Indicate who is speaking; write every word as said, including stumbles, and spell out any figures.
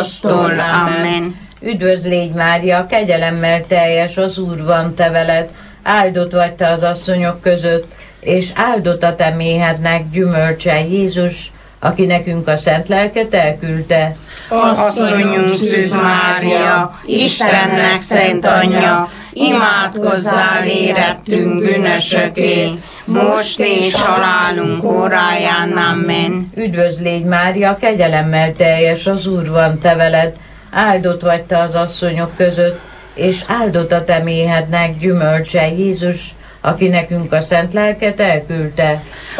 Speaker 1: korosztól. Amen.
Speaker 2: Üdvözl légy Mária, kegyelemmel teljes, az Úr van te veled, áldott vagy te az asszonyok között, és áldott a te méhednek gyümölcse, Jézus, aki nekünk a szent lelket elküldte.
Speaker 1: Asszonyunk Szűz Mária, Istennek szent anyja, imádkozzál érettünk bűnösöké, most és halálunk óráján. Amen.
Speaker 2: Üdvözl légy Mária, kegyelemmel teljes, az Úr van te veled, áldott vagy te az asszonyok között, és áldott a te méhednek gyümölcse, Jézus, aki nekünk a szent lelket elküldte.